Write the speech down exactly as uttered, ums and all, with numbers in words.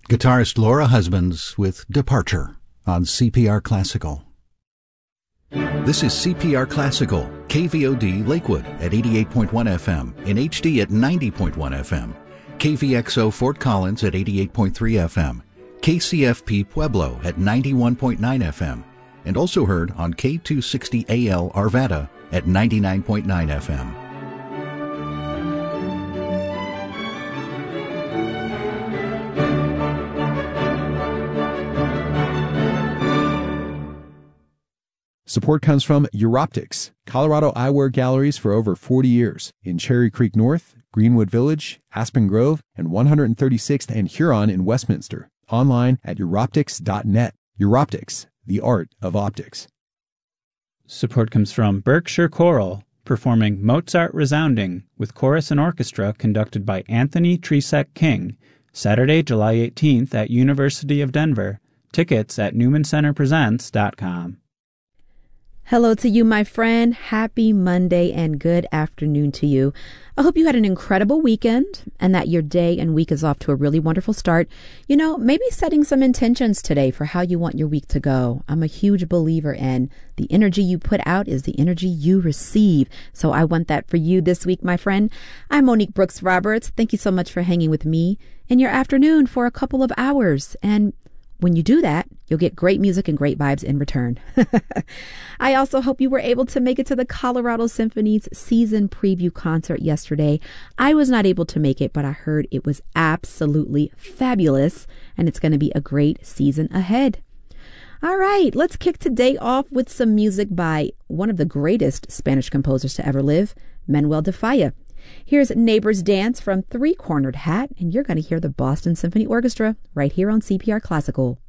Guitarist Laura Husbands with Departure on C P R Classical. This is C P R Classical, K V O D Lakewood at eighty-eight point one F M, in H D at ninety point one F M, K V X O Fort Collins at eighty-eight point three F M, K C F P Pueblo at ninety-one point nine F M, and also heard on K two sixty A L Arvada at ninety-nine point nine F M. Support comes from Europtics, Colorado eyewear galleries for over forty years in Cherry Creek North, Greenwood Village, Aspen Grove, and one hundred thirty-sixth and Huron in Westminster. Online at europtics dot net. Europtics, the art of optics. Support comes from Berkshire Choral, performing Mozart Resounding with chorus and orchestra conducted by Anthony Tresek King, Saturday, July eighteenth at University of Denver. Tickets at newman center presents dot com. Hello to you, my friend. Happy Monday and good afternoon to you. I hope you had an incredible weekend and that your day and week is off to a really wonderful start. You know, maybe setting some intentions today for how you want your week to go. I'm a huge believer in the energy you put out is the energy you receive. So I want that for you this week, my friend. I'm Monique Brooks Roberts. Thank you so much for hanging with me in your afternoon for a couple of hours. And when you do that, you'll get great music and great vibes in return. I also hope you were able to make it to the Colorado Symphony's season preview concert yesterday. I was not able to make it, but I heard it was absolutely fabulous, and it's going to be a great season ahead. All right, let's kick today off with some music by one of the greatest Spanish composers to ever live, Manuel de Falla. Here's Neighbor's Dance from Three Cornered Hat, and you're going to hear the Boston Symphony Orchestra right here on C P R Classical.